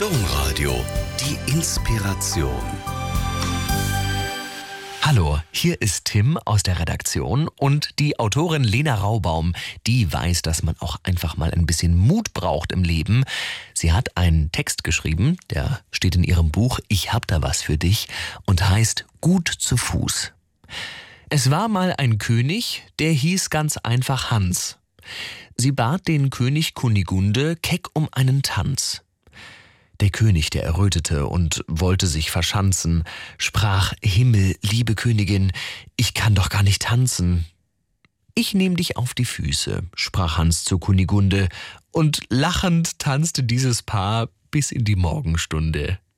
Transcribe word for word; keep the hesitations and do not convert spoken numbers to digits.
Domradio, die Inspiration. Hallo, hier ist Tim aus der Redaktion und die Autorin Lena Raubaum, die weiß, dass man auch einfach mal ein bisschen Mut braucht im Leben. Sie hat einen Text geschrieben, der steht in ihrem Buch Ich hab da was für dich und heißt Gut zu Fuß. Es war mal ein König, der hieß ganz einfach Hans. Sie bat den König Kunigunde keck um einen Tanz. Der König, der errötete und wollte sich verschanzen, sprach: Himmel, liebe Königin, ich kann doch gar nicht tanzen. Ich nehm dich auf die Füße, sprach Hans zur Kunigunde, und lachend tanzte dieses Paar bis in die Morgenstunde.